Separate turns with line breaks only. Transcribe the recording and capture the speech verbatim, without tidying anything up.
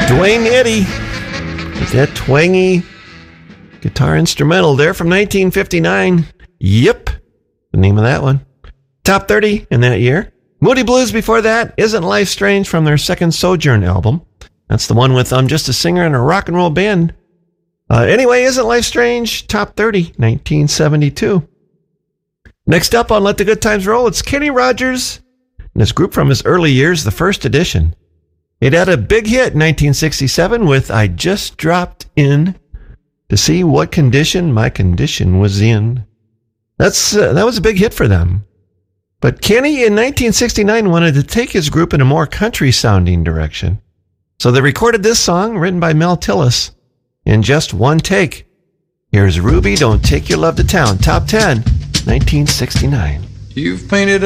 Duane Eddy with that twangy guitar instrumental there from nineteen fifty-nine. Yep, the name of that one. Top thirty in that year. Moody Blues before that. Isn't Life Strange from their second Sojourn album. That's the one with I'm Just a Singer in a Rock and Roll Band. Uh, anyway, Isn't Life Strange? Top thirty, nineteen seventy-two. Next up on Let the Good Times Roll, it's Kenny Rogers and his group from his early years, the first edition. It had a big hit in nineteen sixty-seven with I Just Dropped In to See What Condition My Condition Was In. That's uh, that was a big hit for them. But Kenny in nineteen sixty-nine wanted to take his group in a more country-sounding direction. So they recorded this song, written by Mel Tillis, in just one take. Here's Ruby, Don't Take Your Love to Town, top ten, nineteen sixty-nine.
You've painted